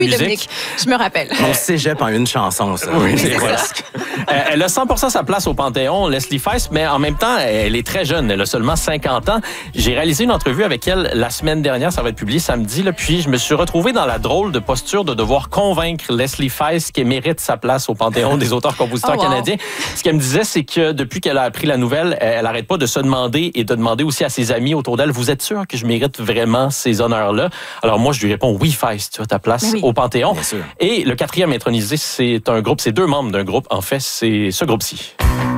Oui, Dominique, je me rappelle. Mon cégep en une chanson, ça. Oui, c'est presque. Elle a 100% sa place au Panthéon, Leslie Feist, mais en même temps, elle est très jeune. Elle a seulement 50 ans. J'ai réalisé une entrevue avec elle la semaine dernière. Ça va être publié samedi. Là, puis je me suis retrouvé dans la drôle de posture de devoir convaincre Leslie Feist qu'elle mérite sa place au Panthéon des auteurs-compositeurs canadiens. Ce qu'elle me disait, c'est que depuis qu'elle a appris la nouvelle, elle n'arrête pas de se demander et de demander aussi à ses amis autour d'elle, vous êtes sûr que je mérite vraiment ces honneurs-là? Alors moi, je lui réponds, oui, Feist, tu as ta place au Panthéon. Bien sûr. Et le quatrième intronisé, c'est un groupe, c'est 2 membres d'un groupe. En fait, c'est ce groupe-ci.